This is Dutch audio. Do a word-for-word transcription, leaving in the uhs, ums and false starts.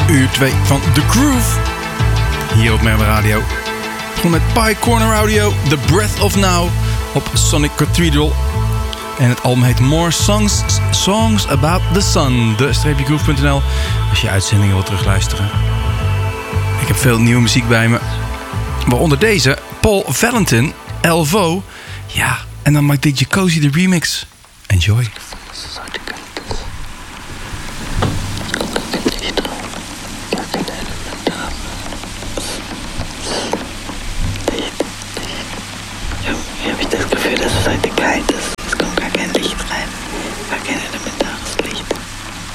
uur twee van The Groove. Hier op Merwe Radio. Begon met Pie Corner Audio, The Breath of Now op Sonic Cathedral. En het album heet More Songs, Songs About the Sun. de groove punt n l als je uitzendingen wilt terugluisteren. Ik heb veel nieuwe muziek bij me. Waaronder deze, Paul Valentin, Elvo. Ja, en dan maakt D J Cozy de remix. Enjoy.